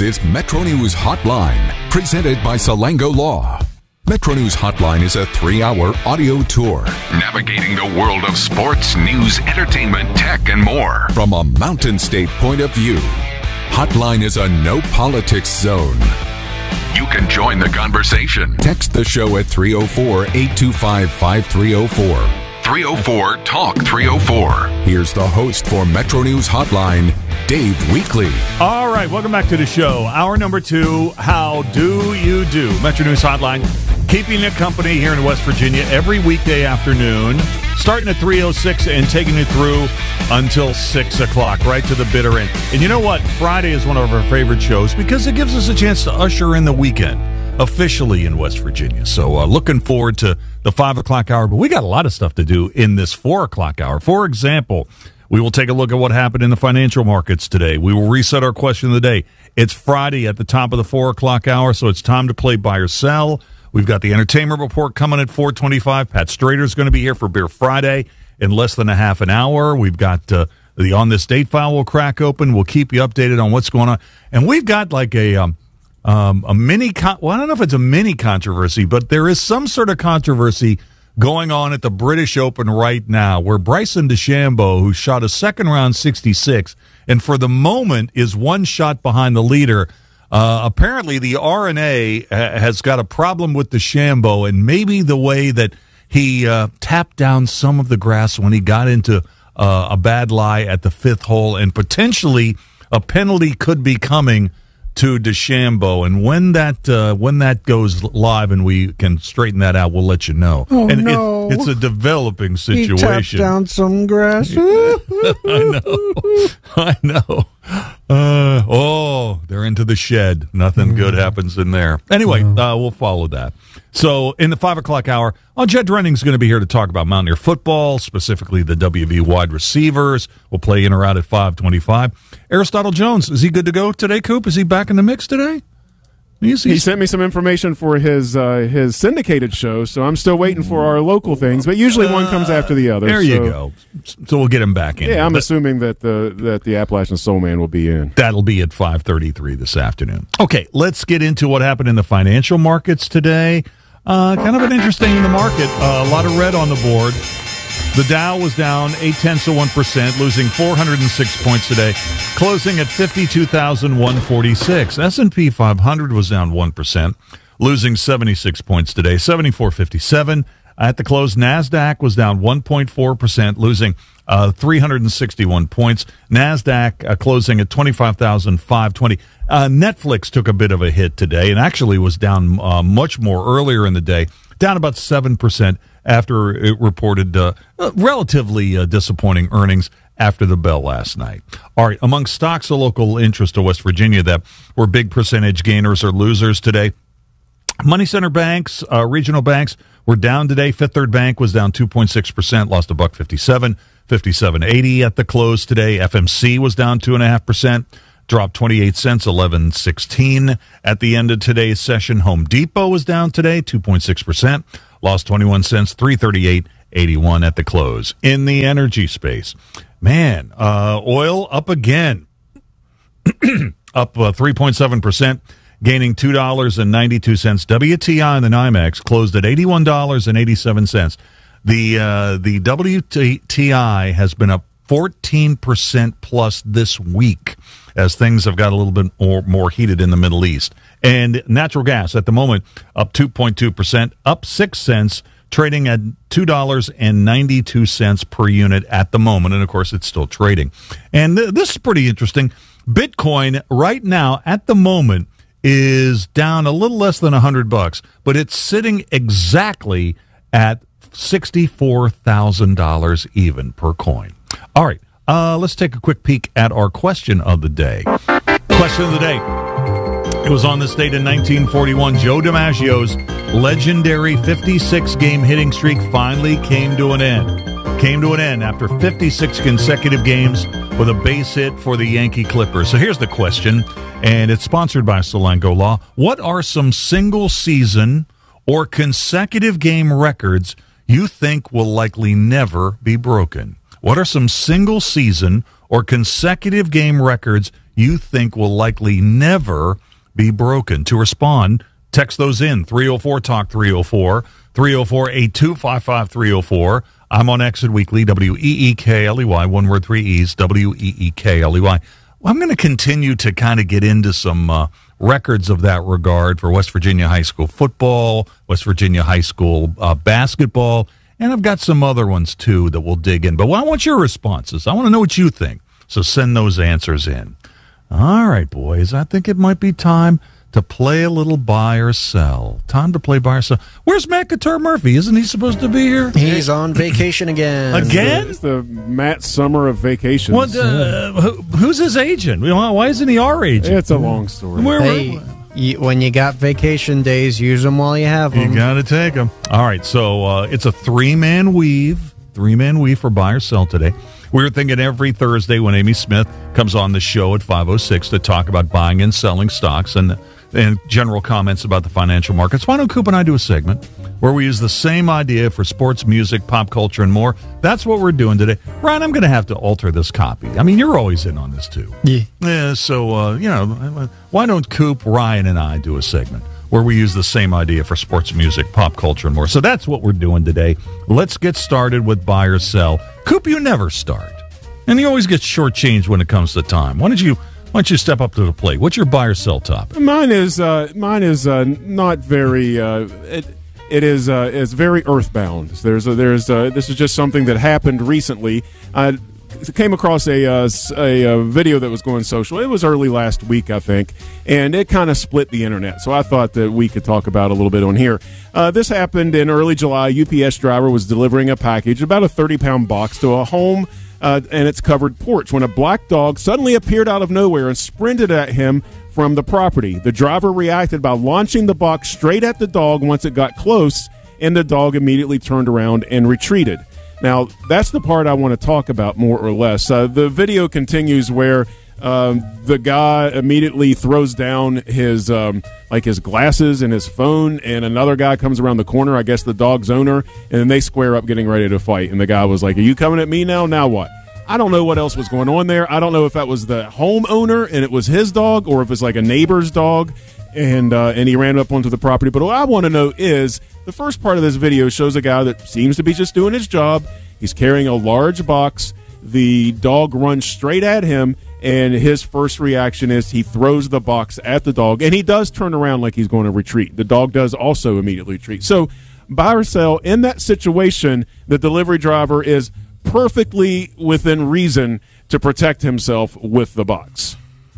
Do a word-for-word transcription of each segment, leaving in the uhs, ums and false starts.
is Metro News Hotline, presented by Salango Law. Metro News Hotline is a three-hour audio tour navigating the world of sports, news, entertainment, tech, and more from a Mountain State point of view. Hotline is a no-politics zone. You can join the conversation. Text the show at three oh four, eight two five, five three oh four. three oh four, talk three oh four. Here's the host for Metro News Hotline, Dave Weekley. All right, welcome back to the show. Hour number two, how do you do? Metro News Hotline, keeping you company here in West Virginia every weekday afternoon, starting at three oh six and taking you through until six o'clock, right to the bitter end. And you know what? Friday is one of our favorite shows because it gives us a chance to usher in the weekend officially in West Virginia. So uh, looking forward to the five o'clock hour, but we got a lot of stuff to do in this four o'clock hour. For example, we will take a look at what happened in the financial markets today. We will reset our question of the day. It's Friday at the top of the four o'clock hour, so it's time to play buy or sell. We've got the entertainment report coming at four twenty-five. Pat Strader's going to be here for Beer Friday in less than a half an hour. We've got uh, the On This Date file will crack open. We'll keep you updated on what's going on. And we've got like a um, um, a mini, con- well, I don't know if it's a mini controversy, but there is some sort of controversy going on at the British Open right now where Bryson DeChambeau, who shot a second round sixty-six, and for the moment is one shot behind the leader. Uh, apparently, the R N A has got a problem with DeChambeau, and maybe the way that he uh, tapped down some of the grass when he got into uh, a bad lie at the fifth hole, and potentially a penalty could be coming to DeChambeau. And when that uh, when that goes live and we can straighten that out, we'll let you know. Oh, and no. it, it's a developing situation. He tapped down some grass. I know. I know. Uh, oh, they're into the shed. Nothing mm. good happens in there. Anyway, no. uh, we'll follow that. So in the five o'clock hour, oh, Jed Drenning's going to be here to talk about Mountaineer football, specifically the W V wide receivers. We'll play in or out at five twenty-five. Aristotle Jones, is he good to go today, Coop? Is he back in the mix today? He's, he's, he sent me some information for his uh, his syndicated show, so I'm still waiting for our local things. But usually one comes after the other. There so. you go. So we'll get him back in. Yeah, I'm but assuming that the that the Appalachian Soul Man will be in. That'll be at five thirty-three this afternoon. Okay, let's get into what happened in the financial markets today. Uh, kind of an interesting in the market. Uh, a lot of red on the board. The Dow was down eight tenths of one percent, losing four hundred six points today, closing at fifty-two thousand one hundred forty-six. S and P five hundred was down one percent, losing seventy-six points today, seventy-four fifty-seven. At the close, NASDAQ was down one point four percent, losing uh, three hundred sixty-one points. NASDAQ uh, closing at twenty-five thousand five hundred twenty. Uh, Netflix took a bit of a hit today and actually was down uh, much more earlier in the day, down about seven percent after it reported uh, relatively uh, disappointing earnings after the bell last night. All right, among stocks of local interest to West Virginia that were big percentage gainers or losers today, money center banks, uh, regional banks were down today. Fifth Third Bank was down two point six percent, lost a buck fifty-seven, fifty-seven eighty at the close today. F M C was down two point five percent, dropped twenty-eight cents, eleven sixteen at the end of today's session. Home Depot was down today, two point six percent, lost twenty-one cents, three thirty-eight eighty-one at the close. In the energy space, man, uh, oil up again, up uh, three point seven percent. Gaining two dollars and ninety-two cents. W T I and the NYMEX closed at eighty-one dollars and eighty-seven cents. The uh, the W T I has been up fourteen percent plus this week as things have got a little bit more, more heated in the Middle East. And natural gas at the moment up two point two percent, up six cents, trading at two dollars and ninety-two cents per unit at the moment. And, of course, it's still trading. And th- this is pretty interesting. Bitcoin right now at the moment is down a little less than one hundred bucks, but it's sitting exactly at sixty-four thousand dollars even per coin. All right, uh, let's take a quick peek at our question of the day. Question of the day. It was on this date in nineteen forty-one. Joe DiMaggio's legendary fifty-six game hitting streak finally came to an end. Came to an end after fifty-six consecutive games with a base hit for the Yankee Clippers. So here's the question, and it's sponsored by Salango Law. What are some single-season or consecutive game records you think will likely never be broken? What are some single-season or consecutive game records you think will likely never be broken. To respond, text those in, three oh four talk three oh four, three oh four, eight two five five, three oh four. I'm on Exit Weekly, W E E K L E Y, one word, three E's, W E E K L E Y. Well, I'm going to continue to kind of get into some uh, records of that regard for West Virginia high school football, West Virginia high school uh, basketball, and I've got some other ones, too, that we'll dig in. But I want your responses. I want to know what you think. So send those answers in. All right, boys. I think it might be time to play a little buy or sell. Time to play buy or sell. Where's Matt Couture Murphy? Isn't he supposed to be here? He's on vacation again. Again? It's the Matt Summer of vacations. What, uh, who, who's his agent? Why isn't he our agent? It's a long story. Where, Hey, you, when you got vacation days, use them while you have them. You got to take them. All right, so uh, it's a three-man weave, three-man weave for buy or sell today. We were thinking every Thursday when Amy Smith comes on the show at five oh six to talk about buying and selling stocks and, and general comments about the financial markets. Why don't Coop and I do a segment where we use the same idea for sports, music, pop culture, and more? That's what we're doing today. Ryan, I'm going to have to alter this copy. I mean, you're always in on this, too. Yeah. Yeah, so, uh, you know, why don't Coop, Ryan, and I do a segment where we use the same idea for sports, music, pop culture, and more? So that's what we're doing today. Let's get started with buy or sell. Coop, you never start. And you always get shortchanged when it comes to time. Why don't you why don't you step up to the plate? What's your buy or sell topic? Mine is uh, mine is uh, not very. Uh, it, it is uh, is very earthbound. There's a, there's a, this is just something that happened recently. I came across a, uh, a a video that was going social. It was early last week, I think, and it kind of split the internet. So I thought that we could talk about it a little bit on here. Uh, this happened in early July. A U P S driver was delivering a package, about a thirty pound box, to a home uh, and its covered porch when a black dog suddenly appeared out of nowhere and sprinted at him from the property. The driver reacted by launching the box straight at the dog once it got close, and the dog immediately turned around and retreated. Now, that's the part I want to talk about more or less. Uh, the video continues where um, the guy immediately throws down his um, like his glasses and his phone, and another guy comes around the corner, I guess the dog's owner, and then they square up getting ready to fight. And the guy was like, "Are you coming at me now? Now what?" I don't know what else was going on there. I don't know if that was the homeowner and it was his dog, or if it's like a neighbor's dog, and uh, and he ran up onto the property. But what I want to know is, the first part of this video shows a guy that seems to be just doing his job. He's carrying a large box. The dog runs straight at him, and his first reaction is he throws the box at the dog, and he does turn around like he's going to retreat. The dog does also immediately retreat. So, buy or sell, in that situation, the delivery driver is perfectly within reason to protect himself with the box.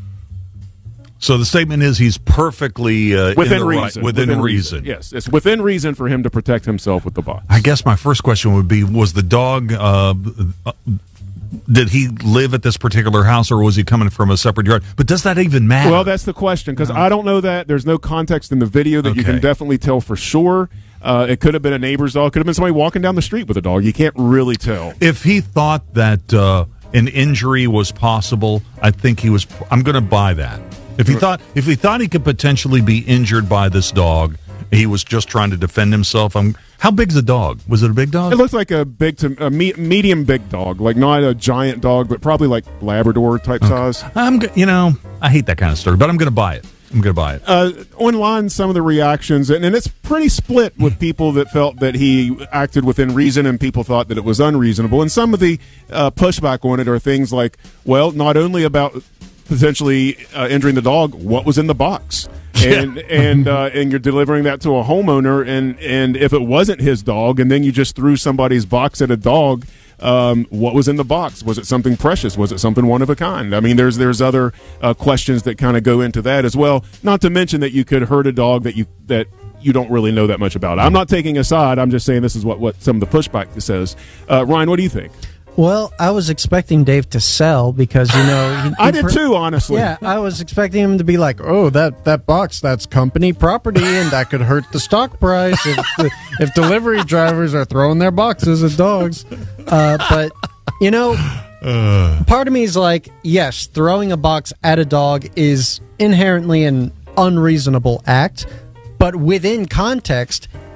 So the statement is he's perfectly uh, within in the reason. Right, within, within reason. reason. Yes, it's within reason for him to protect himself with the box. I guess my first question would be: was the dog? Uh, uh, did he live at this particular house, or was he coming from a separate yard? But does that even matter? Well, that's the question, because no. I don't know that. There's no context in the video that okay. you can definitely tell for sure. Uh, it could have been a neighbor's dog. It could have been somebody walking down the street with a dog. You can't really tell. If he thought that uh, an injury was possible, I think he was. I'm going to buy that. If he thought if he thought he could potentially be injured by this dog, he was just trying to defend himself. I'm, how big's the dog? Was it a big dog? It looks like a big to a me, medium big dog, like not a giant dog, but probably like Labrador type okay. size. I'm you know I hate that kind of story, but I'm going to buy it. I'm going to buy it. Uh, online, some of the reactions, and, and it's pretty split with people that felt that he acted within reason and people thought that it was unreasonable. And some of the uh, pushback on it are things like, well, not only about potentially uh, injuring the dog, what was in the box? And and uh, and you're delivering that to a homeowner, and, and if it wasn't his dog, and then you just threw somebody's box at a dog, um, what was in the box? Was it something precious? Was it something one of a kind? I mean, there's there's other uh, questions that kind of go into that as well. Not to mention that you could hurt a dog that you that you don't really know that much about. I'm not taking a side. I'm just saying this is what, what some of the pushback says. Uh, Ryan, what do you think? Well, I was expecting Dave to sell because, you know... He, he I did too, honestly. Yeah, I was expecting him to be like, oh, that, that box, that's company property, and that could hurt the stock price if, the, if delivery drivers are throwing their boxes at dogs. Uh, but, you know, uh. part of me is like, yes, throwing a box at a dog is inherently an unreasonable act, but within context,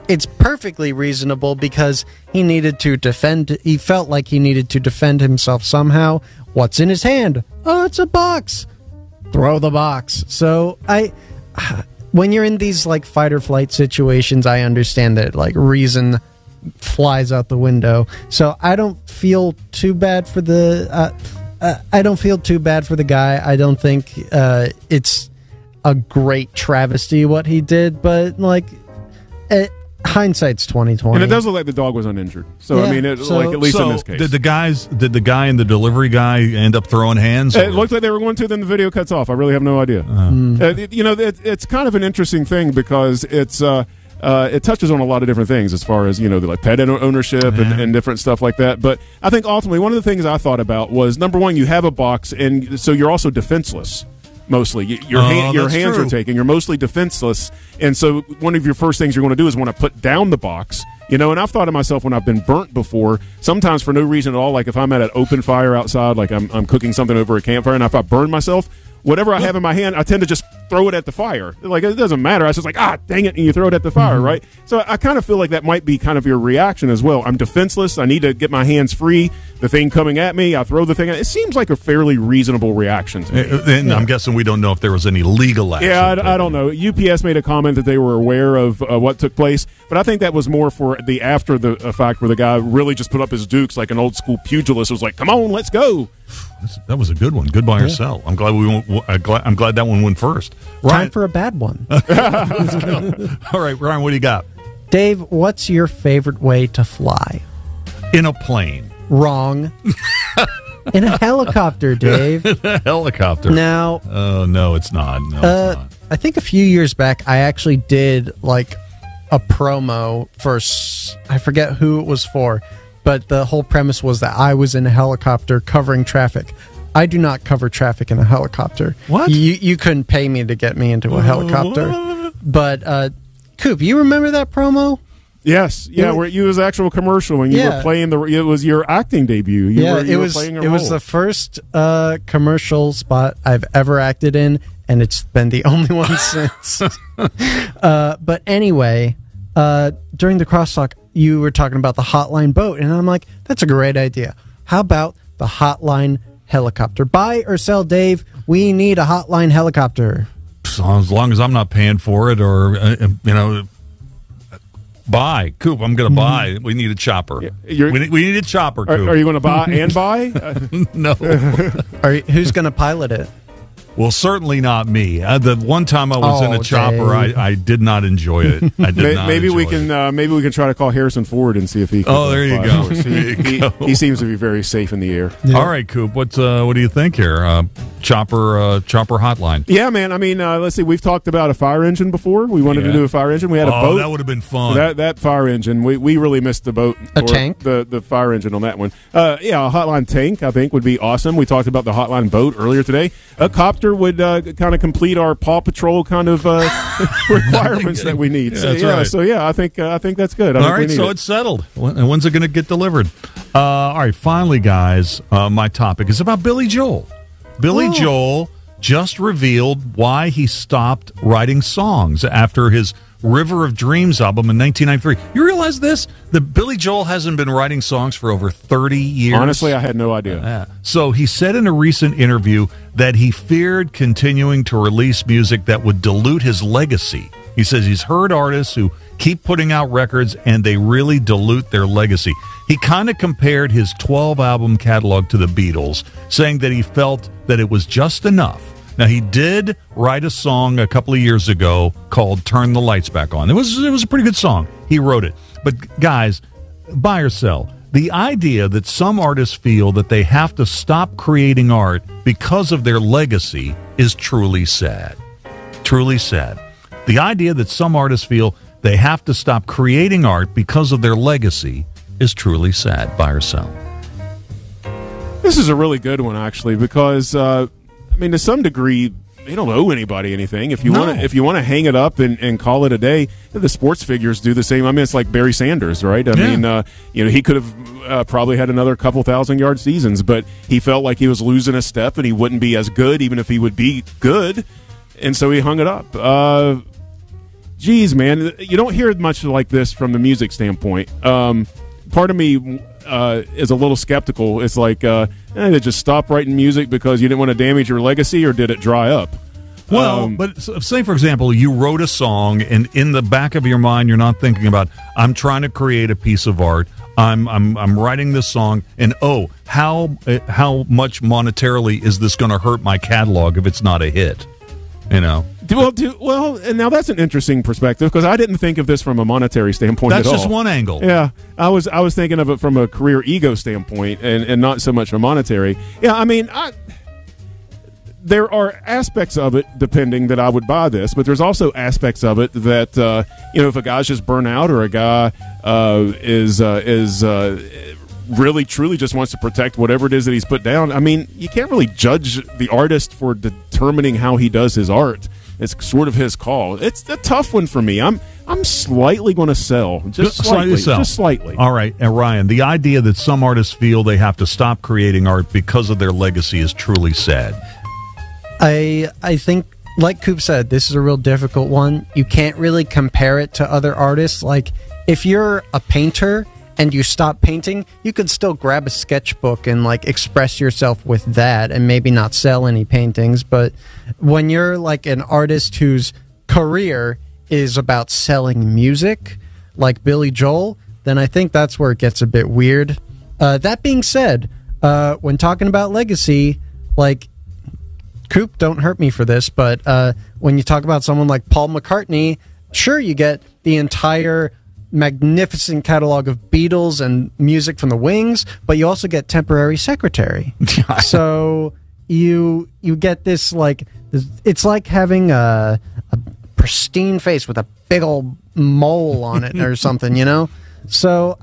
it's perfectly reasonable because he needed to defend. He felt like he needed to defend himself somehow. What's in his hand? Oh, it's a box. Throw the box. So I, when you're in these like fight or flight situations, I understand that like reason flies out the window. So I don't feel too bad for the. Uh, uh, I don't feel too bad for the guy. I don't think uh, it's a great travesty what he did, but like. It, hindsight's twenty twenty, and it does look like the dog was uninjured. So Yeah, I mean, it, so- like at least so in this case, did the guys, did the guy and the delivery guy end up throwing hands? it or- looked like they were going to. Then the video cuts off. I really have no idea. Uh-huh. Uh, it- you know, it, it's kind of an interesting thing because it's uh, uh, it touches on a lot of different things as far as you know, the, like pet ownership and, Yeah. and different stuff like that. But I think ultimately one of the things I thought about was number one, you have a box, and so you're also defenseless. Mostly, Y- your Oh, hand, your that's hands true. are taken. You're mostly defenseless, and so one of your first things you're going to do is want to put down the box. You know, and I've thought to myself when I've been burnt before, sometimes for no reason at all. Like if I'm at an open fire outside, like I'm, I'm cooking something over a campfire, and if I burn myself, whatever I have in my hand, I tend to just throw it at the fire. Like it doesn't matter. I was just like, ah, dang it, and you throw it at the fire, Mm-hmm. right? So I kind of feel like that might be kind of your reaction as well. I'm defenseless. I need to get my hands free. The thing coming at me, I throw the thing. At, it seems like a fairly reasonable reaction to me. Uh, And I'm guessing we don't know if there was any legal action. Yeah, I, I don't know. U P S made a comment that they were aware of uh, what took place, but I think that was more for the after the uh, fact where the guy really just put up his dukes like an old school pugilist. Was like, "Come on, let's go." This- That was a good one. Good buy or sell. I'm glad we. Went, I'm glad, I'm glad that one went first. Time Ryan, for a bad one. all right, Ryan, what do you got? Dave, what's your favorite way to fly? In a plane, Wrong. In a helicopter, Dave. a helicopter. Now, Oh no, it's not. No, uh, it's not. I think a few years back, I actually did like a promo for, s- I forget who it was for, but the whole premise was that I was in a helicopter covering traffic. I do not cover traffic in a helicopter. What? You, you couldn't pay me to get me into a helicopter. But, uh, Coop, you remember that promo? Yes, yeah, It- where you was actual commercial when you Yeah. were playing the. It was your acting debut. You yeah, were, you it were was playing a it was role. the first uh, commercial spot I've ever acted in, and it's been the only one since. uh, but anyway, uh, during the crosstalk, you were talking about the Hotline boat, and I'm like, that's a great idea. How about the Hotline helicopter? Buy or sell, Dave? We need a Hotline helicopter. So as long as I'm not paying for it, or uh, you know, buy Coop. I'm going to buy. We need a chopper. you're- we, need, we need a chopper. Are, Coop. are you going to buy and buy? Uh, no. Are you, who's going to pilot it? Well, certainly not me. Uh, the one time I was in Oh, a chopper, I, Dave. I did not enjoy it. I did may- not. maybe we enjoy can. it. Uh, maybe we can try to call Harrison Ford and see if he. Can, Oh, there you fly go. for us. There you He, go. he, he seems to be very safe in the air. All right, Coop. What uh, what do you think here? Uh, chopper uh, chopper hotline. Yeah, man. I mean, uh, let's see. We've talked about a fire engine before. We wanted Yeah. to do a fire engine. We had a Oh, boat. that would have been fun. That that fire engine, we, we really missed the boat. A or tank? The the fire engine on that one. Uh, yeah, a hotline tank I think would be awesome. We talked about the hotline boat earlier today. A copter would uh, kind of complete our Paw Patrol kind of uh, requirements that we need. Yeah, so, that's yeah, right. so yeah, I think uh, I think that's good. I All think we right, need so it. it's settled. When, and when's it going to get delivered? Uh, all right, finally, guys, uh, my topic is about Billy Joel. Billy Oh. Joel just revealed why he stopped writing songs after his River of Dreams album in nineteen ninety-three. You realize this? The Billy Joel hasn't been writing songs for over thirty years. Honestly, I had no idea. Yeah. So he said in a recent interview that he feared continuing to release music that would dilute his legacy. He says he's heard artists who keep putting out records and they really dilute their legacy. He kind of compared his twelve album catalog to the Beatles, saying that he felt that it was just enough. Now, he did write a song a couple of years ago called Turn the Lights Back On. It was it was a pretty good song. He wrote it. But guys, buy or sell. The idea that some artists feel that they have to stop creating art because of their legacy is truly sad. Truly sad. The idea that some artists feel they have to stop creating art because of their legacy is truly sad. Buy or sell. This is a really good one, actually, because uh, I mean, to some degree, they don't owe anybody anything. If you No. want to, if you want to hang it up and, and call it a day, the sports figures do the same. I mean, it's like Barry Sanders, right? I Yeah. mean, uh, you know, he could have uh, probably had another couple thousand yard seasons, but he felt like he was losing a step and he wouldn't be as good, even if he would be good, and so he hung it up. Uh, geez, man, you don't hear much like this from the music standpoint. Um, part of me uh, is a little skeptical. It's like, uh, eh, did it just stop writing music because you didn't want to damage your legacy, or did it dry up? Well, Um, but say, for example, you wrote a song, and in the back of your mind, you're not thinking about, I'm trying to create a piece of art. I'm I'm I'm writing this song, and oh, how uh, how much monetarily is this going to hurt my catalog if it's not a hit? You know. Well, do, well, and now that's an interesting perspective, because I didn't think of this from a monetary standpoint That's at all. just one angle. Yeah, I was I was thinking of it from a career ego standpoint, and, and not so much a monetary. Yeah, I mean, I, there are aspects of it, depending, that I would buy this, but there's also aspects of it that uh, you know, if a guy's just burnt out, or a guy uh, is uh, is uh, really truly just wants to protect whatever it is that he's put down. I mean, you can't really judge the artist for determining how he does his art. It's sort of his call. It's a tough one for me. I'm I'm slightly going to sell, just Just slightly, sell. just slightly. All right, and Ryan, the idea that some artists feel they have to stop creating art because of their legacy is truly sad. I I think, like Coop said, this is a real difficult one. You can't really compare it to other artists. Like, if you're a painter and you stop painting, you could still grab a sketchbook and like express yourself with that, and maybe not sell any paintings. But when you're like an artist whose career is about selling music, like Billy Joel, then I think that's where it gets a bit weird. Uh, that being said, uh, when talking about legacy, like, Coop, don't hurt me for this, but uh, when you talk about someone like Paul McCartney, sure, you get the entire magnificent catalog of Beatles and music from the Wings, but you also get Temporary Secretary. So you you get this, like, it's like having a, a pristine face with a big old mole on it or something, you know? So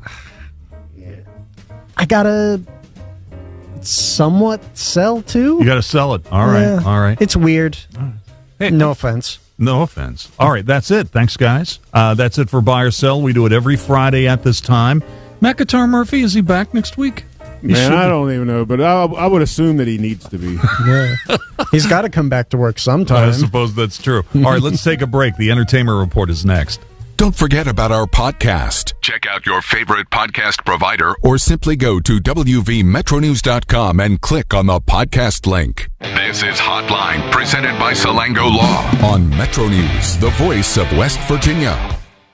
I gotta somewhat sell too. You got to sell it. All right, Yeah. all right. It's weird. Hey, No offense. No offense. All right, that's it. Thanks, guys. Uh, that's it for Buy or Sell. We do it every Friday at this time. Matt Guitar Murphy, is he back next week? He Man, should I be. don't even know, but I, I would assume that he needs to be. Yeah. He's got to come back to work sometime. I suppose that's true. All right, let's take a break. The Entertainment Report is next. Don't forget about our podcast. Check out your favorite podcast provider. Or simply go to w v metro news dot com and click on the podcast link. This is Hotline, presented by Salango Law. On Metro News, the voice of West Virginia.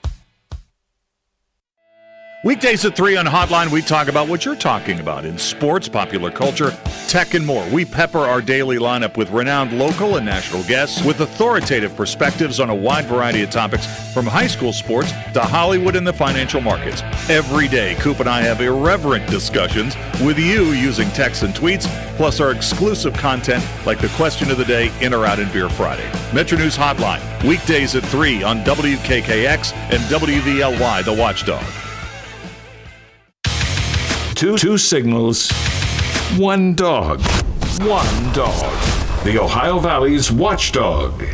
Weekdays at three on Hotline, we talk about what you're talking about in sports, popular culture, tech, and more. We pepper our daily lineup with renowned local and national guests with authoritative perspectives on a wide variety of topics, from high school sports to Hollywood and the financial markets. Every day, Coop and I have irreverent discussions with you using texts and tweets, plus our exclusive content like the question of the day, In or Out in Beer Friday. Metro News Hotline, weekdays at three on W K K X and W V L Y, The Watchdog. Two, two signals, one dog. One dog. The Ohio Valley's Watchdog.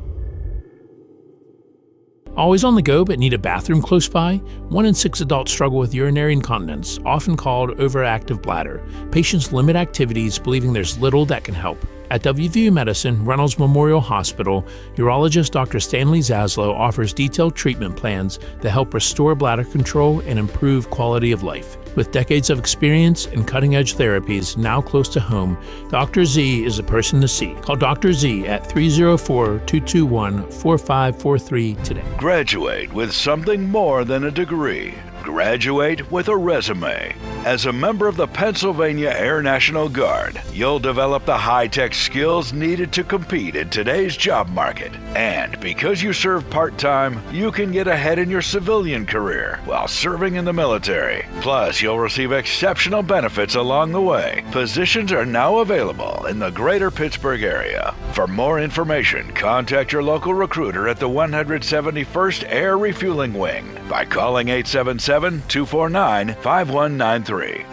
Always on the go but need a bathroom close by? One in six adults struggle with urinary incontinence, often called overactive bladder. Patients limit activities, believing there's little that can help. At W V U Medicine, Reynolds Memorial Hospital, urologist Doctor Stanley Zaslow offers detailed treatment plans that help restore bladder control and improve quality of life. With decades of experience and cutting-edge therapies now close to home, Doctor Z is the person to see. Call Doctor Z at three oh four, two two one, four five four three today. Graduate with something more than a degree. Graduate with a resume. As a member of the Pennsylvania Air National Guard, you'll develop the high-tech skills needed to compete in today's job market. And because you serve part-time, you can get ahead in your civilian career while serving in the military. Plus, you'll receive exceptional benefits along the way. Positions are now available in the greater Pittsburgh area. For more information, contact your local recruiter at the one hundred seventy-first Air Refueling Wing by calling eight seven seven, two four nine, five one nine three.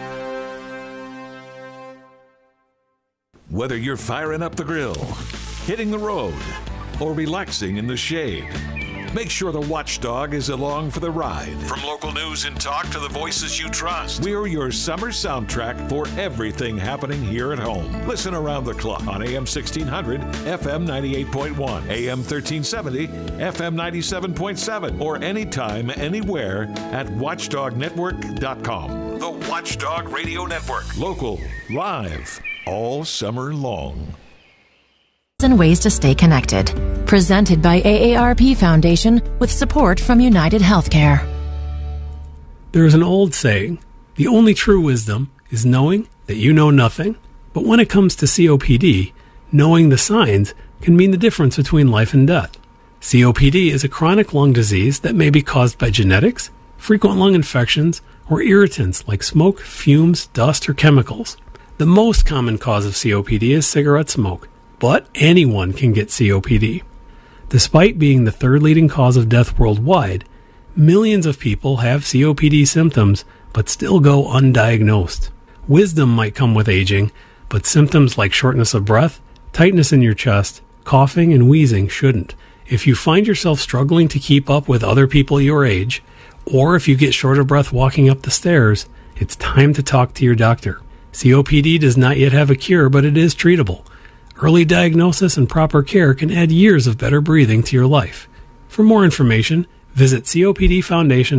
Whether you're firing up the grill, hitting the road, or relaxing in the shade, Make sure the watchdog is along for the ride. From local news and talk to the voices you trust, we're your summer soundtrack for everything happening here at home. Listen around the clock on A M sixteen hundred, F M ninety-eight point one, A M thirteen seventy, F M ninety-seven point seven, or anytime, anywhere at watchdog network dot com. The Watchdog Radio Network. Local, live, all summer long. And ways to stay connected. Presented by A A R P Foundation with support from United Healthcare. There is an old saying, the only true wisdom is knowing that you know nothing. But when it comes to C O P D, knowing the signs can mean the difference between life and death. C O P D is a chronic lung disease that may be caused by genetics, frequent lung infections, or irritants like smoke, fumes, dust, or chemicals. The most common cause of C O P D is cigarette smoke. But anyone can get C O P D. Despite being the third leading cause of death worldwide, millions of people have C O P D symptoms but still go undiagnosed. Wisdom might come with aging, but symptoms like shortness of breath, tightness in your chest, coughing, and wheezing shouldn't. If you find yourself struggling to keep up with other people your age, or if you get short of breath walking up the stairs, it's time to talk to your doctor. C O P D does not yet have a cure, but it is treatable. Early diagnosis and proper care can add years of better breathing to your life. For more information, visit C O P D Foundation